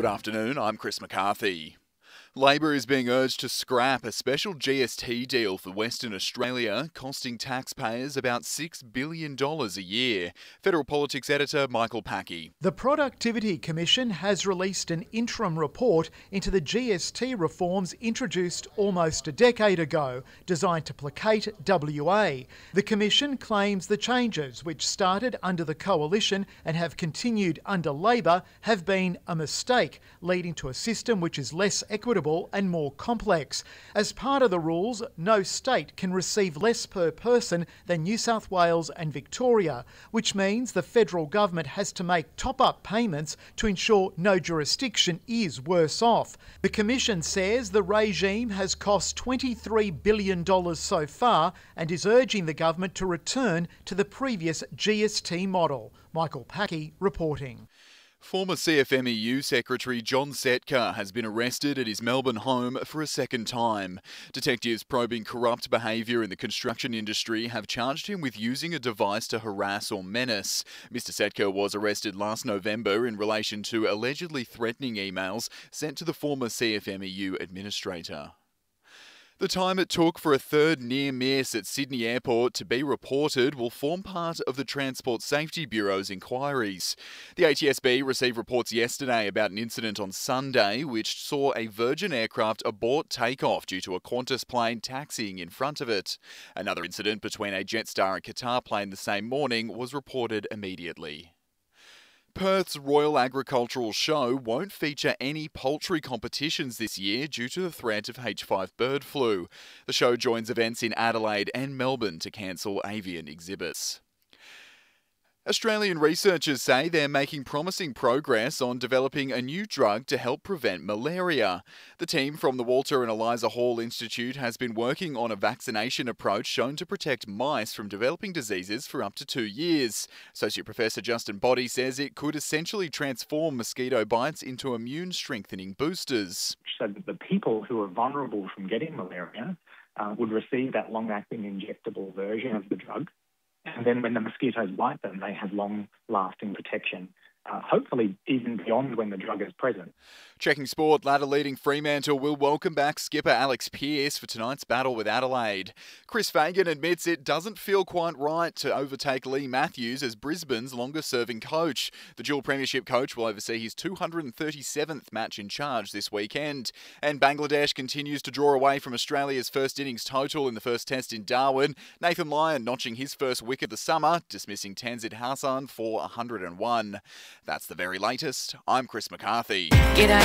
Good afternoon, I'm Chris McCarthy. Labor is being urged to scrap a special GST deal for Western Australia, costing taxpayers about $6 billion a year. Federal Politics editor Michael Packey. The Productivity Commission has released an interim report into the GST reforms introduced almost a decade ago, designed to placate WA. The Commission claims the changes, which started under the Coalition and have continued under Labor, have been a mistake, leading to a system which is less equitable and more complex. As part of the rules, no state can receive less per person than New South Wales and Victoria, which means the federal government has to make top-up payments to ensure no jurisdiction is worse off. The Commission says the regime has cost $23 billion so far and is urging the government to return to the previous GST model. Michael Packey reporting. Former CFMEU Secretary John Setka has been arrested at his Melbourne home for a second time. Detectives probing corrupt behaviour in the construction industry have charged him with using a device to harass or menace. Mr Setka was arrested last November in relation to allegedly threatening emails sent to the former CFMEU administrator. The time it took for a third near miss at Sydney Airport to be reported will form part of the Transport Safety Bureau's inquiries. The ATSB received reports yesterday about an incident on Sunday which saw a Virgin aircraft abort takeoff due to a Qantas plane taxiing in front of it. Another incident between a Jetstar and Qatar plane the same morning was reported immediately. Perth's Royal Agricultural Show won't feature any poultry competitions this year due to the threat of H5 bird flu. The show joins events in Adelaide and Melbourne to cancel avian exhibits. Australian researchers say they're making promising progress on developing a new drug to help prevent malaria. The team from the Walter and Eliza Hall Institute has been working on a vaccination approach shown to protect mice from developing diseases for up to 2 years. Associate Professor Justin Boddy says it could essentially transform mosquito bites into immune-strengthening boosters. So that the people who are vulnerable from getting malaria would receive that long-acting injectable version of the drug. And then when the mosquitoes bite them, they have long-lasting protection, hopefully even beyond when the drug is present. Checking sport, ladder leading Fremantle will welcome back skipper Alex Pearce for tonight's battle with Adelaide. Chris Fagan admits it doesn't feel quite right to overtake Lee Matthews as Brisbane's longest-serving coach. The dual premiership coach will oversee his 237th match in charge this weekend. And Bangladesh continues to draw away from Australia's first innings total in the first test in Darwin. Nathan Lyon notching his first wicket of the summer, dismissing Tanzid Hassan for 101. That's the very latest. I'm Chris McCarthy. G'day.